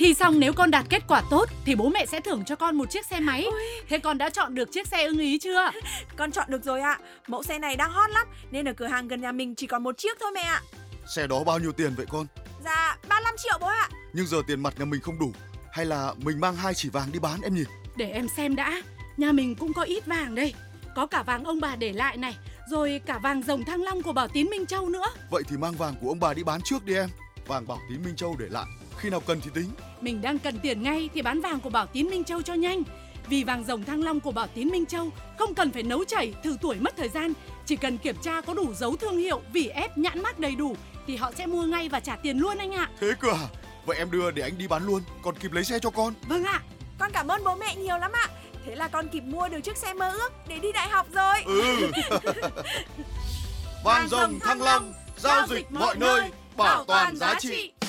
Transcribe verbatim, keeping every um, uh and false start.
Thi xong nếu con đạt kết quả tốt thì bố mẹ sẽ thưởng cho con một chiếc xe máy. Ôi. Thế con đã chọn được chiếc xe ưng ý chưa? Con chọn được rồi ạ. Mẫu xe này đang hot lắm nên ở cửa hàng gần nhà mình chỉ còn một chiếc thôi mẹ ạ. Xe đó bao nhiêu tiền vậy con? Dạ ba mươi lăm triệu bố ạ. Nhưng giờ tiền mặt nhà mình không đủ, hay là mình mang hai chỉ vàng đi bán em nhỉ? Để em xem đã. Nhà mình cũng có ít vàng đây. Có cả vàng ông bà để lại này, rồi cả vàng rồng Thăng Long của Bảo Tín Minh Châu nữa. Vậy thì mang vàng của ông bà đi bán trước đi em. Vàng Bảo Tín Minh Châu để lại, khi nào cần thì tính. Mình đang cần tiền ngay thì bán vàng của Bảo Tín Minh Châu cho nhanh. Vì vàng rồng Thăng Long của Bảo Tín Minh Châu không cần phải nấu chảy, thử tuổi mất thời gian. Chỉ cần kiểm tra có đủ dấu thương hiệu, vỉ ép, nhãn mác đầy đủ thì họ sẽ mua ngay và trả tiền luôn anh ạ. Thế cơ à? Vậy em đưa để anh đi bán luôn, còn kịp lấy xe cho con. Vâng ạ. Con cảm ơn bố mẹ nhiều lắm ạ. Thế là con kịp mua được chiếc xe mơ ước để đi đại học rồi. Ừ. Vàng rồng Thăng Long, giao dịch mọi nơi, bảo toàn giá trị.